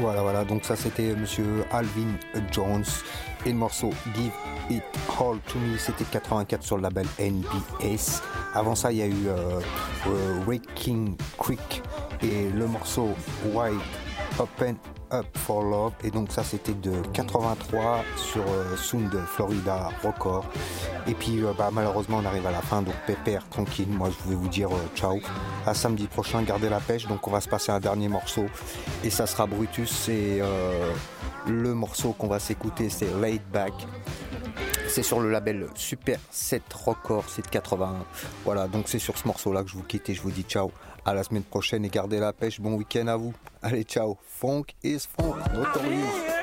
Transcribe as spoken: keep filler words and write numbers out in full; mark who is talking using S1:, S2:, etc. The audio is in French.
S1: Voilà, voilà, donc ça c'était monsieur Alvin Jones et le morceau Give It All To Me, c'était quatre-vingt-quatre sur le label N B S. Avant ça il y a eu euh, euh, Waking Creek et le morceau Wide Open Up For Love, et donc ça c'était de quatre-vingt-trois sur euh, Sound Florida Record. Et puis euh, bah, malheureusement on arrive à la fin, donc pépère, tranquille, moi je vais vous dire euh, ciao, à samedi prochain, gardez la pêche. Donc on va se passer un dernier morceau et ça sera Brutus, c'est euh, le morceau qu'on va s'écouter, c'est Laid Back. C'est sur le label Super sept Records, c'est de quatre-vingt-un. Voilà, donc c'est sur ce morceau-là que je vous quitte et je vous dis ciao. À la semaine prochaine et gardez la pêche. Bon week-end à vous. Allez, ciao. Funk is funk. Notorious.